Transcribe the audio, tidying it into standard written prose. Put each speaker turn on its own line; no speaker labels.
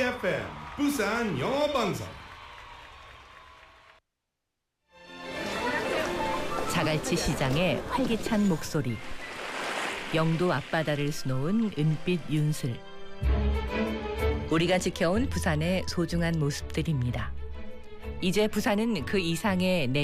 BFM 부산 영어 방송.
자갈치 시장의 활기찬 목소리. 영도 앞바다를 수놓은 은빛 윤슬. 우리가 지켜온 부산의 소중한 모습들입니다. 이제 부산은 그 이상의 내